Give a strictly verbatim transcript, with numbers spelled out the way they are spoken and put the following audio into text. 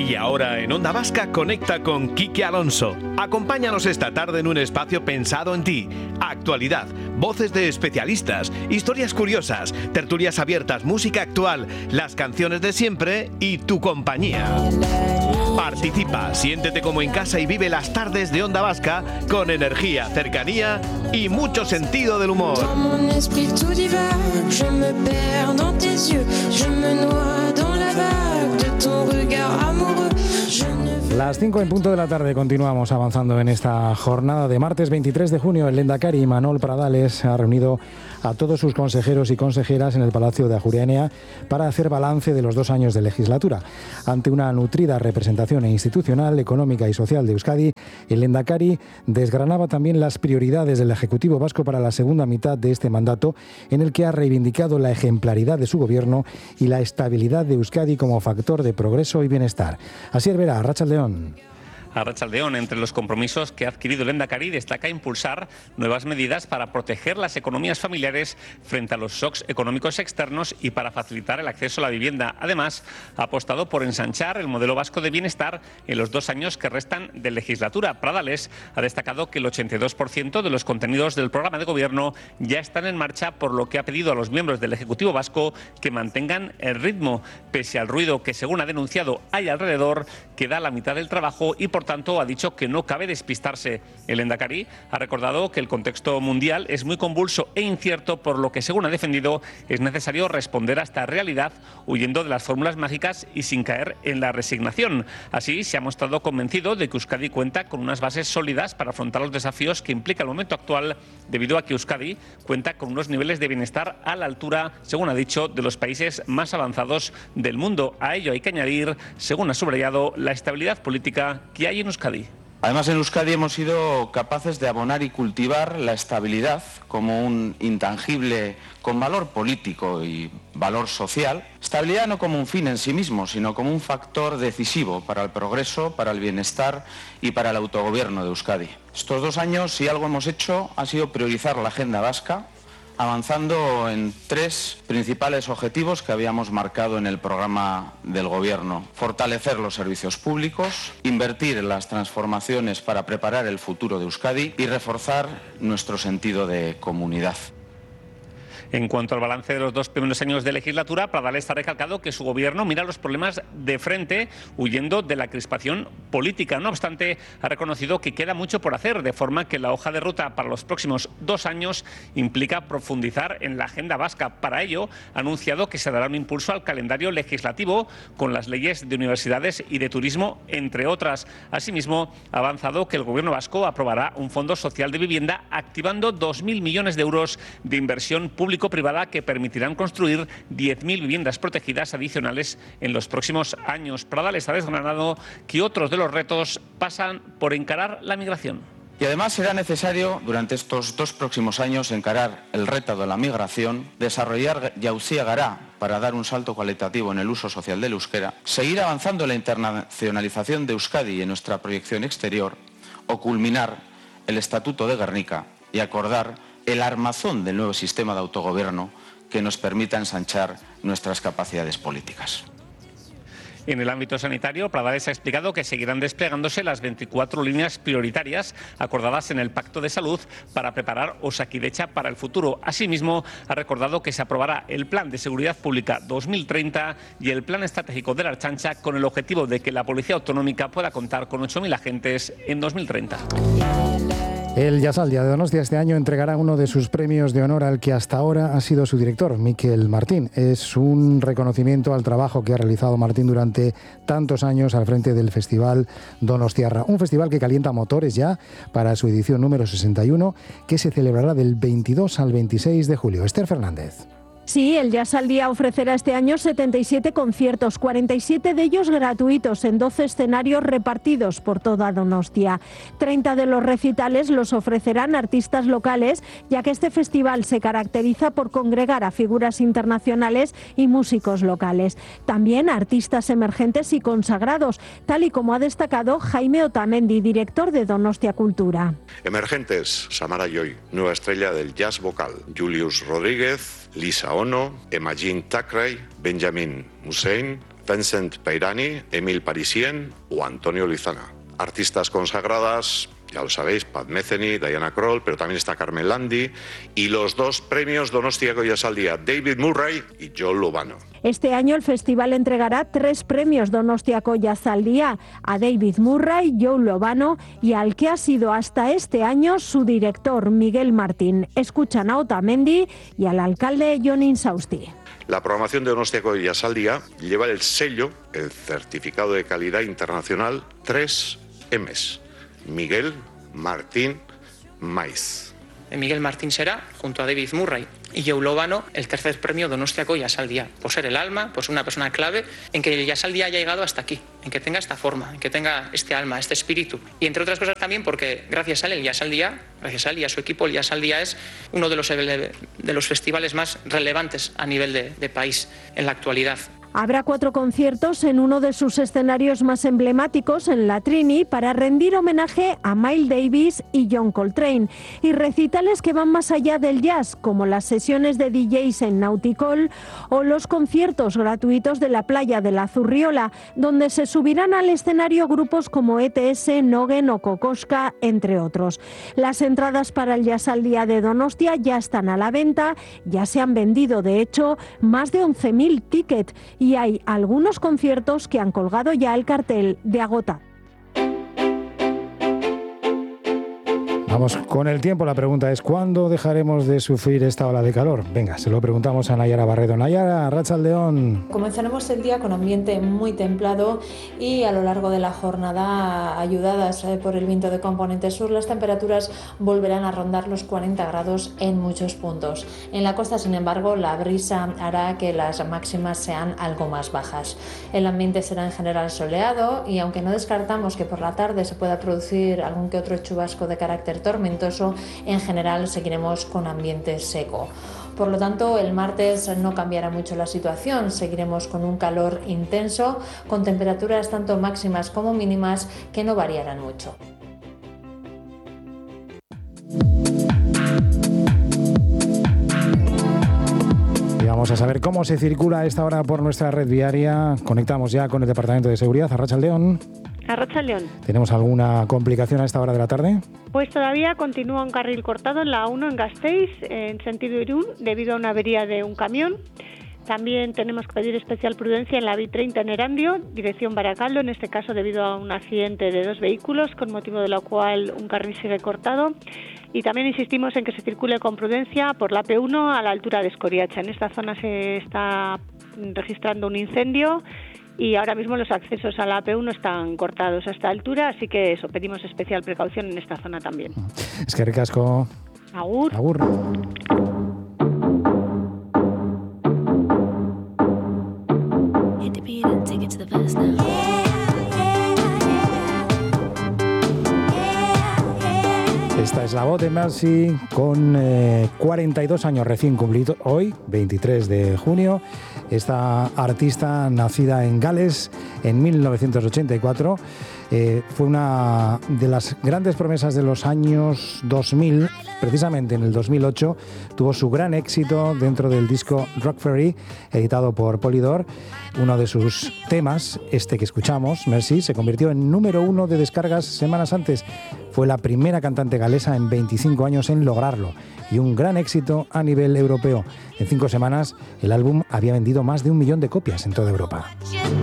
Y ahora en Onda Vasca conecta con Quique Alonso. Acompáñanos esta tarde en un espacio pensado en ti. Actualidad, voces de especialistas, historias curiosas, tertulias abiertas, música actual, las canciones de siempre y tu compañía. Participa, siéntete como en casa y vive las tardes de Onda Vasca con energía, cercanía y mucho sentido del humor. Las cinco en punto de la tarde continuamos avanzando en esta jornada de martes veintitrés de junio. El lehendakari Imanol Pradales ha reunido a todos sus consejeros y consejeras en el Palacio de Ajuria Enea para hacer balance de los dos años de legislatura. Ante una nutrida representación institucional, económica y social de Euskadi, el lehendakari desgranaba también las prioridades del Ejecutivo vasco para la segunda mitad de este mandato, en el que ha reivindicado la ejemplaridad de su gobierno y la estabilidad de Euskadi como factor de progreso y bienestar. Asier Vera, Arratsaldeon. Arratsaldeon, entre los compromisos que ha adquirido el lehendakari destaca impulsar nuevas medidas para proteger las economías familiares frente a los shocks económicos externos y para facilitar el acceso a la vivienda. Además, ha apostado por ensanchar el modelo vasco de bienestar en los dos años que restan de legislatura. Pradales ha destacado que el ochenta y dos por ciento de los contenidos del programa de gobierno ya están en marcha, por lo que ha pedido a los miembros del Ejecutivo vasco que mantengan el ritmo, pese al ruido que, según ha denunciado, hay alrededor, que da la mitad del trabajo y, por Por tanto, ha dicho que no cabe despistarse. El lehendakari ha recordado que el contexto mundial es muy convulso e incierto, por lo que, según ha defendido, es necesario responder a esta realidad huyendo de las fórmulas mágicas y sin caer en la resignación. Así, se ha mostrado convencido de que Euskadi cuenta con unas bases sólidas para afrontar los desafíos que implica el momento actual, debido a que Euskadi cuenta con unos niveles de bienestar a la altura, según ha dicho, de los países más avanzados del mundo. A ello hay que añadir, según ha subrayado, la estabilidad política que hay en Euskadi. Además, en Euskadi hemos sido capaces de abonar y cultivar la estabilidad como un intangible con valor político y valor social. Estabilidad no como un fin en sí mismo, sino como un factor decisivo para el progreso, para el bienestar y para el autogobierno de Euskadi. Estos dos años, si algo hemos hecho, ha sido priorizar la agenda vasca, avanzando en tres principales objetivos que habíamos marcado en el programa del Gobierno: fortalecer los servicios públicos, invertir en las transformaciones para preparar el futuro de Euskadi y reforzar nuestro sentido de comunidad. En cuanto al balance de los dos primeros años de legislatura, Pradales ha recalcado que su gobierno mira los problemas de frente, huyendo de la crispación política. No obstante, ha reconocido que queda mucho por hacer, de forma que la hoja de ruta para los próximos dos años implica profundizar en la agenda vasca. Para ello, ha anunciado que se dará un impulso al calendario legislativo con las leyes de universidades y de turismo, entre otras. Asimismo, ha avanzado que el gobierno vasco aprobará un fondo social de vivienda, activando dos mil millones de euros de inversión pública privada que permitirán construir diez mil viviendas protegidas adicionales en los próximos años. Pradales ha desgranado que otros de los retos pasan por encarar la migración. Y además será necesario, durante estos dos próximos años, encarar el reto de la migración, desarrollar Jauzia Gara para dar un salto cualitativo en el uso social del euskera, seguir avanzando en la internacionalización de Euskadi y en nuestra proyección exterior, o culminar el Estatuto de Gernika y acordar el armazón del nuevo sistema de autogobierno que nos permita ensanchar nuestras capacidades políticas. En el ámbito sanitario, Pradales ha explicado que seguirán desplegándose las veinticuatro líneas prioritarias acordadas en el Pacto de Salud para preparar Osakidetza para el futuro. Asimismo, ha recordado que se aprobará el Plan de Seguridad Pública dos mil treinta y el Plan Estratégico de la Ertzaintza, con el objetivo de que la Policía Autonómica pueda contar con ocho mil agentes en dos mil treinta. El Yasaldia de Donostia este año entregará uno de sus premios de honor al que hasta ahora ha sido su director, Mikel Martín. Es un reconocimiento al trabajo que ha realizado Martín durante tantos años al frente del Festival Donostiarra. Un festival que calienta motores ya para su edición número sesenta y uno, que se celebrará del veintidós al veintiséis de julio. Esther Fernández. Sí, el Yasaldia ofrecerá este año setenta y siete conciertos, cuarenta y siete de ellos gratuitos en doce escenarios repartidos por toda Donostia. treinta de los recitales los ofrecerán artistas locales, ya que este festival se caracteriza por congregar a figuras internacionales y músicos locales. También artistas emergentes y consagrados, tal y como ha destacado Jaime Otamendi, director de Donostia Cultura. Emergentes: Samara Joy, nueva estrella del jazz vocal; Julius Rodríguez, Lisa Ono, Emajin Takray, Benjamin Hussein, Vincent Peirani, Emil Parisien o Antonio Lizana. Artistas consagradas, ya lo sabéis, Pat Metheny, Diana Krall, pero también está Carmen Landi, y los dos premios Donostiako Jazaldia, David Murray y Joel Lobano. Este año el festival entregará tres premios Donostiako Jazaldia a David Murray, Joel Lobano y al que ha sido hasta este año su director, Miguel Martín. Escuchan a Otamendi y al alcalde Jon Insausti. La programación de Donostiako Jazaldia lleva el sello, el certificado de calidad internacional tres M's. Miguel Martín Maiz. Miguel Martín será, junto a David Murray y Joel Lobano, el tercer premio Donostiako Jazaldia, por ser el alma, por ser una persona clave en que el Jazaldia haya llegado hasta aquí, en que tenga esta forma, en que tenga este alma, este espíritu. Y entre otras cosas también porque gracias a él, el Jazaldia, gracias a él y a su equipo, el Jazaldia es uno de los, de los festivales más relevantes a nivel de, de país en la actualidad. Habrá cuatro conciertos en uno de sus escenarios más emblemáticos, en la Trini, para rendir homenaje a Miles Davis y John Coltrane, y recitales que van más allá del jazz, como las sesiones de D Js en Nauticol o los conciertos gratuitos de la playa de la Zurriola, donde se subirán al escenario grupos como E T S, Nogen o Kokoska, entre otros. Las entradas para el Jazaldia de Donostia ya están a la venta, ya se han vendido, de hecho, más de once mil tickets, y hay algunos conciertos que han colgado ya el cartel de agotado. Vamos con el tiempo. La pregunta es: ¿cuándo dejaremos de sufrir esta ola de calor? Venga, se lo preguntamos a Nayara Barredo. Nayara, Arratsaldeon. Comenzaremos el día con ambiente muy templado y a lo largo de la jornada, ayudadas por el viento de componente sur, las temperaturas volverán a rondar los cuarenta grados en muchos puntos. En la costa, sin embargo, la brisa hará que las máximas sean algo más bajas. El ambiente será en general soleado y aunque no descartamos que por la tarde se pueda producir algún que otro chubasco de carácter tormentoso, en general seguiremos con ambiente seco. Por lo tanto, el martes no cambiará mucho la situación, seguiremos con un calor intenso, con temperaturas tanto máximas como mínimas que no variarán mucho. Y vamos a saber cómo se circula a esta hora por nuestra red viaria. Conectamos ya con el Departamento de Seguridad. Arratsaldeon. Arratsaldeon. ¿Tenemos alguna complicación a esta hora de la tarde? Pues todavía continúa un carril cortado en la A uno en Gasteiz, en sentido Irún, debido a una avería de un camión. También tenemos que pedir especial prudencia en la B treinta en Erandio, dirección Baracaldo, en este caso debido a un accidente de dos vehículos, con motivo de lo cual un carril sigue cortado. Y también insistimos en que se circule con prudencia por la P uno a la altura de Escoriacha. En esta zona se está registrando un incendio y ahora mismo los accesos a la P uno están cortados a esta altura, así que eso, pedimos especial precaución en esta zona también. Es que ricasco. Agur. Agur. Esta es la voz de Mercy con eh, cuarenta y dos años recién cumplidos hoy, veintitrés de junio. Esta artista, nacida en Gales en mil novecientos ochenta y cuatro, eh, fue una de las grandes promesas de los años dos mil. Precisamente en el dos mil ocho tuvo su gran éxito dentro del disco Rock Ferry, editado por Polydor. Uno de sus temas, este que escuchamos, Mercy, se convirtió en número uno de descargas semanas antes. Fue la primera cantante galesa en veinticinco años en lograrlo y un gran éxito a nivel europeo. En cinco semanas, el álbum había vendido más de un millón de copias en toda Europa.